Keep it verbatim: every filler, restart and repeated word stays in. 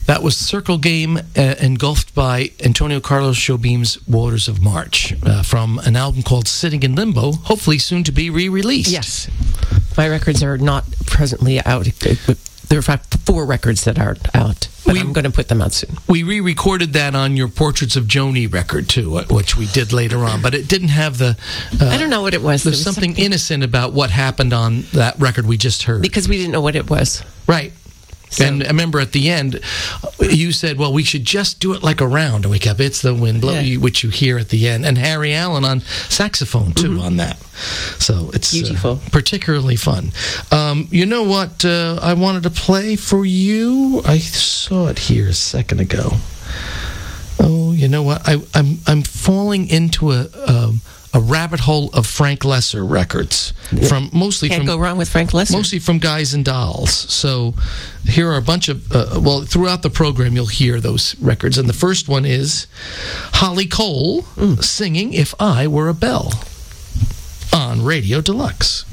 That was Circle Game, uh, engulfed by Antonio Carlos Jobim's Waters of March, uh, from an album called Sitting in Limbo, hopefully soon to be re-released. Yes. My records are not presently out. There are five, four records that are out, but We- I'm going to put them out soon. We re-recorded that on your Portraits of Joni record, too, uh, which we did later on, but it didn't have the... Uh, I don't know what it was. There There's was something, innocent about what happened on that record we just heard. Because we didn't know what it was. Right. So- And I remember at the end, you said, well, we should just do it like a round. And we kept, it's the wind blow, Yeah. which you hear at the end. And Harry Allen on saxophone, too, Mm-hmm. on that. So it's Beautiful. Uh, particularly fun. Um, you know what uh, I wanted to play for you? I saw it here a second ago. Oh, you know what? I, I'm I'm falling into a... Um, a rabbit hole of Frank Lesser records, from mostly Can't from go wrong with Frank Lesser. mostly from Guys and Dolls. So here are a bunch of, uh, well, throughout the program you'll hear those records. And the first one is Holly Cole singing If I Were a Bell on Radio Deluxe.